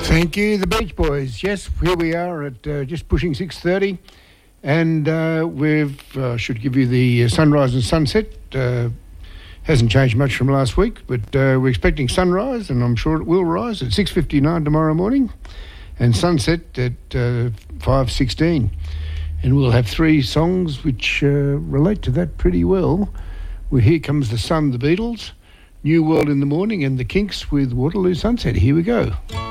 Thank you, the Beach Boys. Yes, here we are at just pushing 6:30, and we've should give you the sunrise and sunset. Hasn't changed much from last week, but we're expecting sunrise, and I'm sure it will rise at 6:59 tomorrow morning, and sunset at 5:16. And we'll have three songs which relate to that pretty well. Well, Here Comes the Sun, the Beatles, New World in the Morning, and the Kinks with Waterloo Sunset. Here we go.